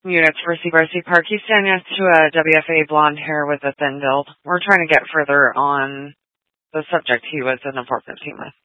units for Seabrushy Park. He's standing next to a WFA blonde hair with a thin build. We're trying to get further on the subject he was in a portrait team with.